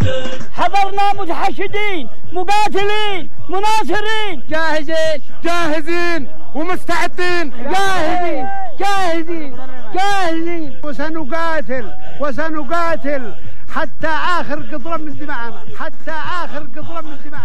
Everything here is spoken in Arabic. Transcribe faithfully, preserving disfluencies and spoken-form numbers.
حضرنا متحشدين مقاتلين مناصرين جاهزين جاهزين ومستعدين جاهزين جاهزين جاهزين وسنقاتل وسنقاتل حتى آخر قطرة من دماءنا، حتى آخر قطرة من دماءنا.